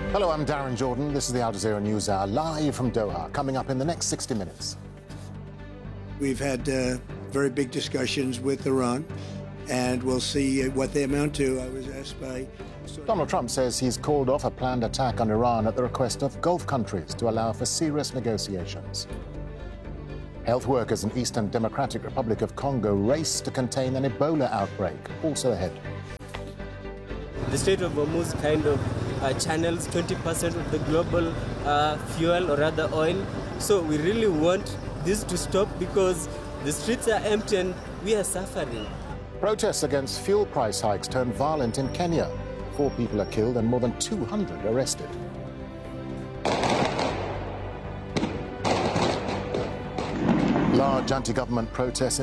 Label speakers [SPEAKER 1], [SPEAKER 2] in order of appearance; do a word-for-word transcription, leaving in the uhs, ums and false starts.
[SPEAKER 1] Hello, I'm Darren Jordan. This is the Al Jazeera News Hour, live from Doha, coming up in the next sixty minutes.
[SPEAKER 2] We've had uh, very big discussions with Iran, and we'll see what they amount to. I was asked by...
[SPEAKER 1] Donald Trump says he's called off a planned attack on Iran at the request of Gulf countries to allow for serious negotiations. Health workers in Eastern Democratic Republic of Congo race to contain an Ebola outbreak. Also ahead.
[SPEAKER 3] The Strait of Hormuz kind of uh, channels twenty percent of the global uh, fuel, or rather oil. So we really want this to stop because the streets are empty and we are suffering.
[SPEAKER 1] Protests against fuel price hikes turned violent in Kenya. Four people are killed and more than two hundred arrested. Large anti-government protests